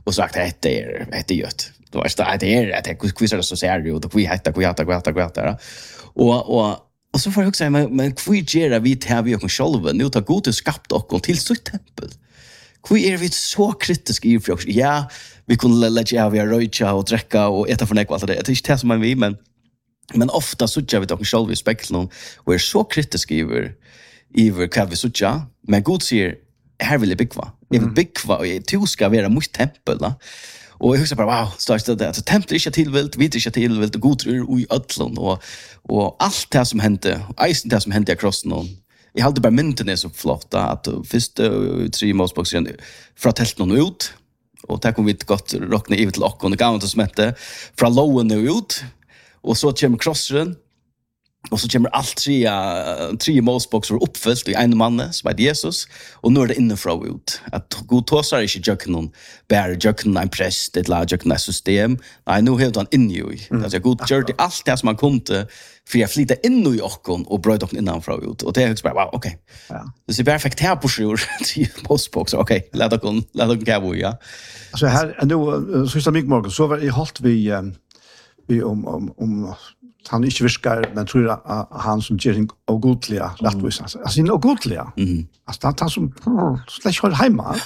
och sagt det är gött. Då är det quizar så ser det och vi heter. Och så får jag också säga men vi gör vi till vi och själva nu tar god skapt och till sitt tempel. Vi vi så kritiska i för ja, vi kunde lägga vi röja och dricka och äta för näck allt det. Det är inte det som man vill men ofta så gör vi dock själva i spegeln och är så kritiska i vad vi så men god säger här vill jag bygga. Jag vill bygga och det ska vara mitt tempel va. Och jag huskar bara wow, starta det att tempel är inte tillvilt, vi är inte tillvilt och god tror i ödlon och allt det som hände, isen det som hände i krossen och jag hade bara mynten är så flott att först 3 Moseboken förtällt någon ut och där kom vi ett gott rockna i till och det gav inte smette från lowen ut och så kommer krossen och så kommer allt 3 Moseboken uppfyllt i en man som heter Jesus och nu är det inifrån ut att god tåsar inte jöken någon bär jöken en präst ett lag jöken system nej nu helt han in i alltså god gör det allt det som man kunde för jag flytta in i åkon och bröd upp innanför ut och det är bara wow okej. Ja. Det är perfekt här på sjur till postbox okej låt dem gå ja. Alltså här ändå så mycket morgon så var i halt vi om han inte viskar men tror att han som ger en ogodliga rättvisa alltså en ogodliga. Alltså han som släck har hemma.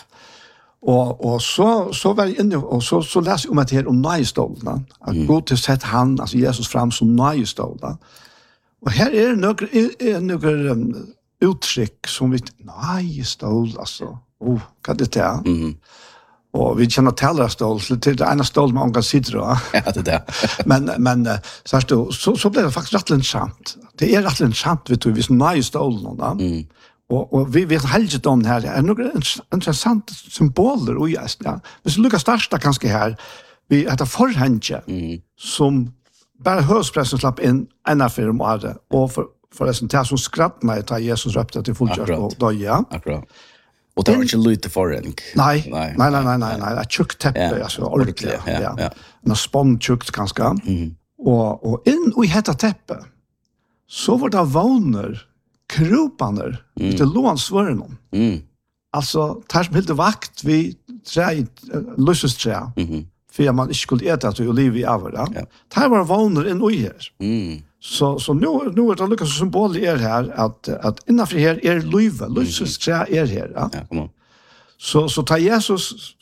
Och så var inne och så läs om att det om najstolna att gå till sätt han alltså Jesus fram som najstolna. Och här är några uttryck som vi najstol alltså. Kan det ta? Och vi känner talarstol så det är en stol man kan sitta då. Ja det där. men så blev det faktiskt rätt intressant. Det är rätt intressant vet du vi som najstol då. Och vi vet helt om det här. Det är några intressanta symboler och ja. Vi ska lucka starta kanske här. Vi heter förhänge som bara hörspressen slapp in en affär om året och för det som skrattna att Jesus röpte till fullkört och då ja. Akkurat. Och det var inte lite förhäng. Nej. Ett tjockt täppe alltså ordentligt. Ja. En spåntjockt kanske. Och in och heta täppe så var det våner kropaner det lånsvörnen. Alltså tar som helt vakt vi lusses trä. För man inte skulle äta att oliv i avra. Tar var våner in och här. Så nu är det lyckas symbol är här att innanför här är löva lusses trä är här. Ja, kom on. Så tar Jesus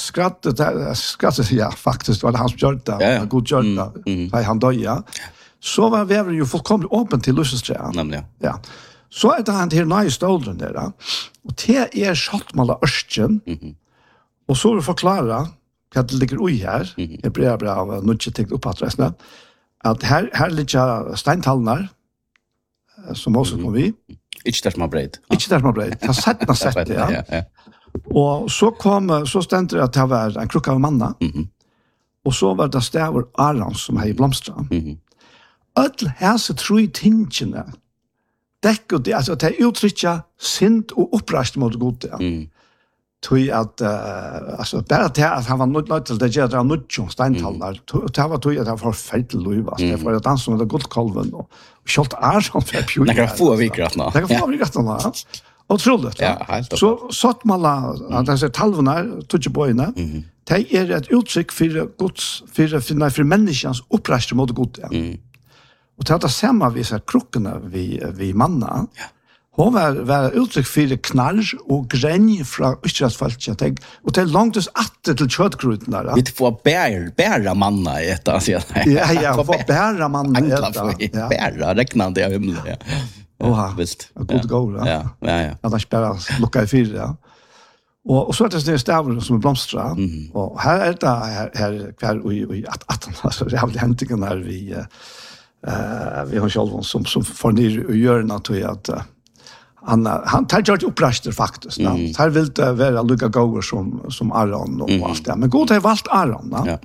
skrattet ja faktiskt var det hans gjorde. God gjorde. Han döja. Så var vi ju fullkomligt öppen till lusses trä. Nämligen. Ja. Så är det han till najstolden där. Och det är schattmala örsten. Och så vill förklara vad det ligger i här. Jag blir av nutje tänkt upp att resten. Att här ligger steintallnar som också kom vi. Inte där som har bredd. Inte där som har bredd. Jag har sett det. Ja. Och så stände det att det var en krukka av manna. Och så var det stäver Aron som här i blomstra. Öll häse tror i tingene. Dekko det alltså det uttrycka synd och uppräst mot Gud. Tui att alltså bara det att han var nöjd till det jag drar nutjon steintallar. Det var tui att han var fett luva. Det var att dansa med guldkolven och skolt är som för pure. Det kan få vikratna. Det kan få vikratna. Otroligt. Ja, så satt man att det är talvorna touch boyna. Det är ett uttryck för Guds för människans uppräst mot Gud. Och det hade samma vissa krockorna vi manna. Hon var uttryck för knarr och gräng från Israelsfolket. Och det är långt att till köttgruten. Vi får bära manna i ett alltså. Ja, får bära manna i ett. Bära räknande av himlen. Ja, visst. God go. Ja. Annars bara lucka i fyra. Och så är det stäver som blomstrar. Och här är det här kvar i att alltså det har hänt när vi har själva som får ner och gör något att han tar ju uppraster faktiskt. Här vill det vara lika gånger som Aron och allt det. Men God har valt Aron. Ja.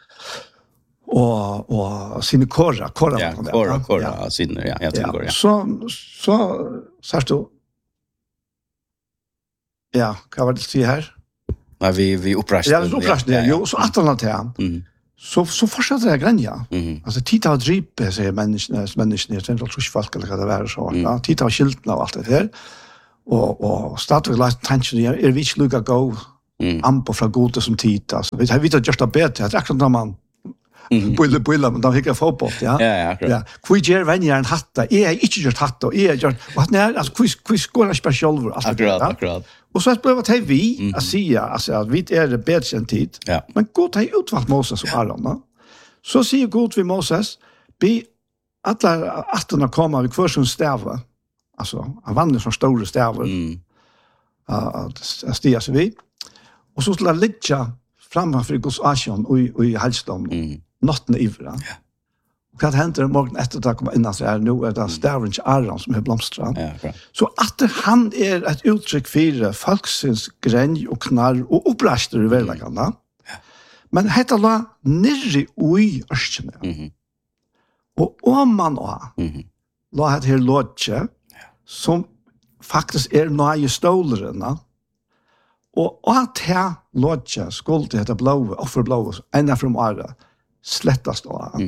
Och sin kora sin jag tänker så du ja, vad var det se här? Nej, vi uppraster. Ja, uppraster. Jo, så att han Så fortsätter det gränja. Alltså tita och drippe säger människorna är centralt folk eller det var så. Ja, tita och skiltna och allt det där. Och stadigt lite tension är vi lugga gå ampo fra gode som tid. Altså, vi har gjort det bedre. Det akkurat når man bulla, men de hikker fotboll, ja. Akkurat. Hvor gjør venner en hatta? Jeg har ikke gjort hatta, og jeg har gjort... Altså, hvor skårer ikke bare sjølver? Akkurat. Og så ble det vi å si at vi bedre enn tid. Men God har utvalgt Moses og Aaron. Så sier God ved Moses, be alle attene komme ved hver som stave. Altså, han vanner som store staver. Stiger seg vi. Og så skulle jeg ligge framfor Guds asjon i helstånd. Nottene ivra. Og hva hender morgen etter at jeg kommer inn så nå det staveren til Aaron som er blomstret. Så at han et uttrykk for folksins grenj og knarr og opprester i hverdagen. Men hette la nirri ui ørskjene. Og om man la hette her lodje som faktisk nøye stålerene og at her lodje skulle hette blåve, offerblåve, enda fra året, slettast da.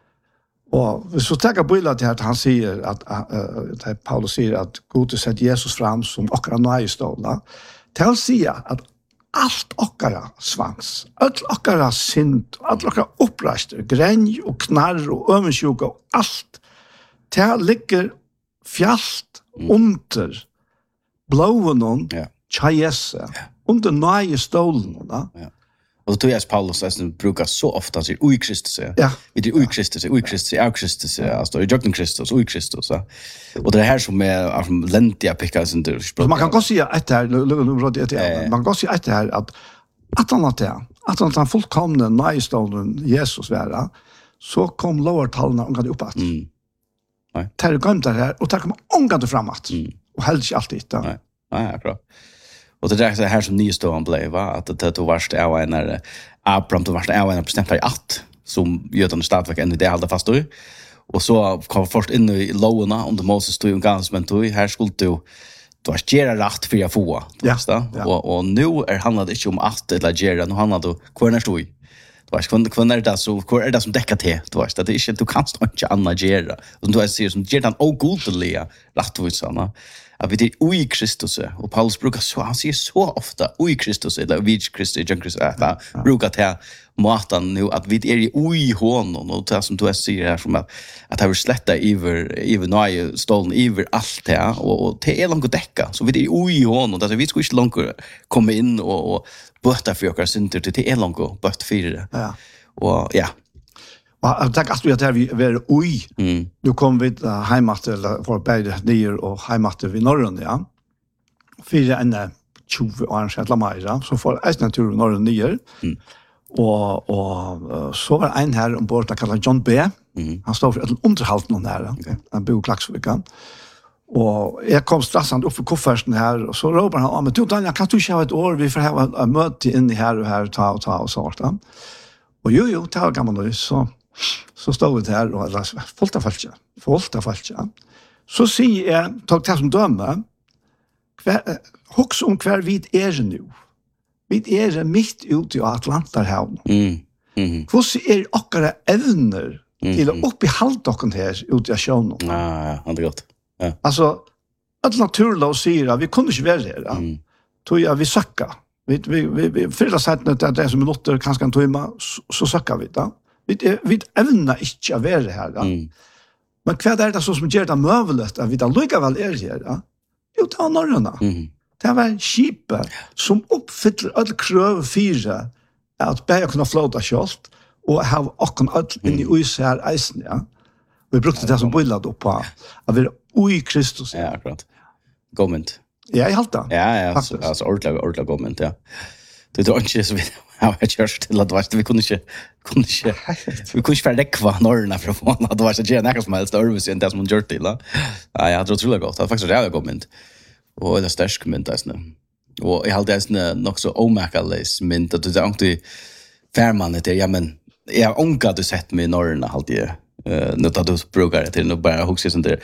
Og hvis vi tenker på det at han sier at Paulus sier at Gud setter Jesus fram som okkara nøye ståler, til å si at allt okkara svans, allt okkara synd, allt okkara opprester, grenj og knarr og øvensjuka og allt, til ligger fjalt under blåven tja Jesse, under nøye stålen. Och då är Paulus som brukar så ofta säga ui Kristus. Ja. Vi ui Kristus, av Kristus, alltså i Jögnen Kristus, ui Kristus. Och det här som är läntiga pickar som du språk. Man kan gå säga ett här, man kan gå säga ett här att han fullkomne najstånden Jesus vara, så kom lovartallarna omgående uppåt. Nej. Tar du glömt det här och tar kommer omgående framåt. Och helst inte alltid. Nej, bra. Och det är här som nystående blev, att det tog varst av en när Abraham tog varst av en bestämt i att som jötarna stadverk ännu det hållde fast då. Och så kom först in i lowerna under Moses tog en ganska men tog här skulle du har gera rätt för jag få. Och nu handlar det inte om att eller gera, nu handlar det kvar när stod. Du vet, kvar är det så kvar det som täcker till, du vet, det är inte du kan inte anna gera. Och du ser som ger den ogodliga rättvisan. Att vi är ui Kristus, och Paulus brukar så, han säger så ofta ui Kristus, eller vid Kristus, John Kristus, brukar till matan nu, att vi är ui honom, och det som du säger här, som att det har slätta iver nöje stålen, iver allt det, och det är långt att täcka, så vi är ui honom, alltså vi ska inte långt komma in och böta för oss synder, det är långt att böta för det. Och ja. Jag tänker att vi är ui. Nu kom vi heimat eller för bägge nyer och heimat vid norrön, ja. För en 20 år sedan Lamajra, så får jag natur norrön nyer. Och så var en här ombord att kalla John B. Han står för ett underhalt någon här. Han bor i Klaxvikan. Och jag kom strassande upp för kofferten här och så ropar han, men du Daniel, kan du inte ha ett år? Vi får ha ett möte in i här och här, ta och sånt. Och jo, det var gammal så stod vi här och fullt av falska. Så säger jag, tog det som döme, hux om kvar vid nu. Vid mitt ute i Atlantarhavn. Hur okkara evner till att upp i halvdocken här ute i sjön? Ja, det är gott. Ja. Alltså, att naturlov säger att vi kunde inte vara här. Tog jag vi söka. Vi fyller sätten att det är som minuter, kanske en timme, så söker vi det. Vi evner inte att vara här. Men vad är det så som gör det möjligt att vi då likaväl är här? Jo, det var norrarna. Det var skipet som uppfyller alla kröv fyra att bära kunna flåta kjolt och ha åkken all in i us här eisen, ja. Vi brukte det som billad upp på att vi är ui Kristus. Ja, akkurat. Goment. Ja, jag halta. Ja, alltså ordla goment, ja. Det tror inte så vi har kört till att vi kunde inte förräkva norrna för att få att det var så gärna som helst örvis än det som hon gjort till. Ja, jag tror det gott. Det var faktiskt det goment. Och det är störst mynt alltså. Och jag hade det nog så omäkalles mynt att det är inte färmanet där, ja men jag ångar du sett mig i norrna alltid. Nu tar du brukar det till nu bara huxa sånt där.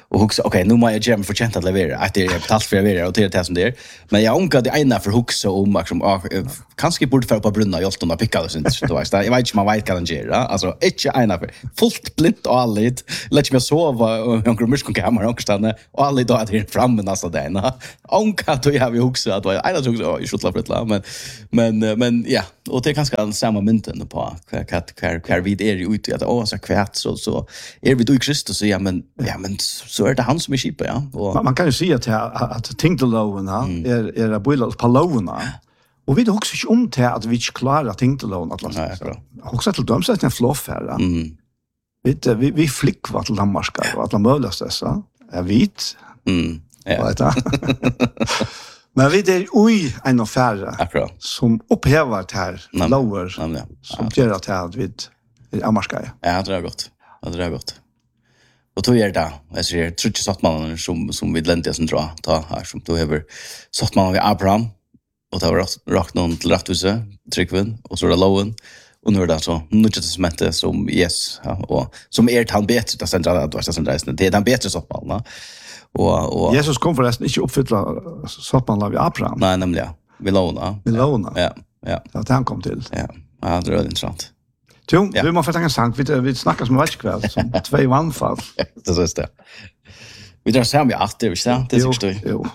och huxa okej nu måste jag ge mig förtjänt att leverera att det är betalt för att leverera och det som det är men jag ångar det ena för huxa om som kanske borde för på brunna jag stod och pickade sen då var det jag vet inte man vet kan göra alltså inte ena för fullt blint och allt låt mig sova och en grumsk kamera och stanna och allt då att det fram med alltså det ena ångar då jag vi huxa att jag alltså jag skulle låta det men ja och det är kanske samma mynten på kvar vid är ute att så kvärt så är vi då i Kristus så ja men så är det han som är skipa ja och man kan ju säga att tingteloverna är bullat på loverna och vi det också inte om till att vi inte klarar tingteloverna att läsa också till dem så att en fluff här vi flickvar till Danmarka och att de möjlas dessa är vit ja men vi det en affär som upphäver det här lower som gör att vi är amarska ja det är gott det är gott. Och då är det jag ser trutch satt man som vid läntiga som drar ta här som då över satt man vid Abraham och då rakt någon till rättvise tryckven och så är det lowen och nu är det så nu testamentet som yes och som är han bättre det centrala att det är den bättre satt man och Jesus kom förresten inte uppfylla satt man vid Abraham nej nämligen vi låna ja att han kom till ja det är intressant. Jo, vi måste få en sang. Vi snackar som varje som två anfall. Det är det. Vi drar sen vi att det visst det tycker du. Jo.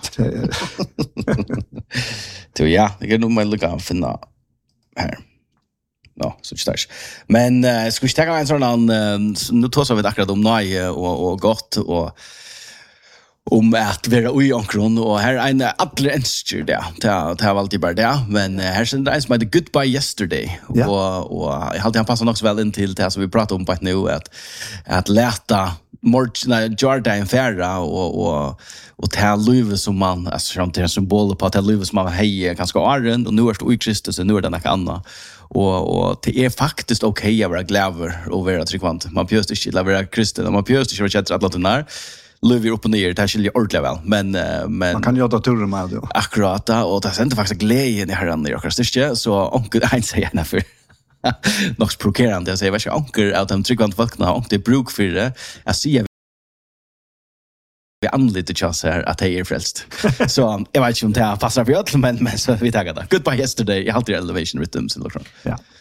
Du ja, det är nog mal lugga finna här. Ja, så starkt. Men ska vi ta en sån nu tar vi akkurat om nej och gott och om att vara i ankron och här är en alla önskar det. Det har alltid bara det, men här sen det som heter Goodbye Yesterday och jag hade han passar också väl in till det som vi pratar om på ett nu att läta Jordan Ferra och ta livet som man alltså som en symbol på att ta livet som man hejer ganska arren och nu är det i Kristus och nu är det något annat och det är faktiskt okej att vara glad och vara tryggvant. Man behöver inte vara kristen, man behöver inte vara känd att låta Löver upp och ner, det här skiljer ordentligt väl. Men man kan göra turer med det. Akkurat, och det är inte faktiskt glädjen i herran i akkurat styrke, så onkel en säger gärna för något provokerande. Jag säger, vad ska onkel att de tryggvant vakna, onkel det är bruk för det. Jag ser vi anlite chans här att det är frälst. Så jag vet inte om det passar för öll, men så vi tackar det. Goodbye Yesterday, jag har alltid Elevation Rhythms. Ja.